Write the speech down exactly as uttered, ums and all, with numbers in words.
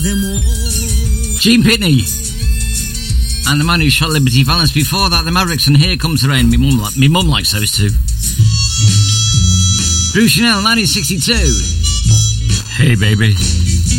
them all. Gene Pitney and the man who shot Liberty Valance. Before that, the Mavericks and Here Comes the Rain. Me mum, me mum likes those two. Bruce Chanel, nineteen sixty-two. Hey baby.